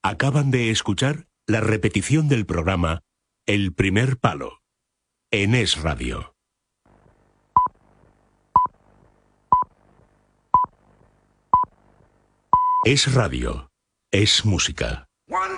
Acaban de escuchar la repetición del programa El Primer Palo en Es Radio. Es Radio, es música.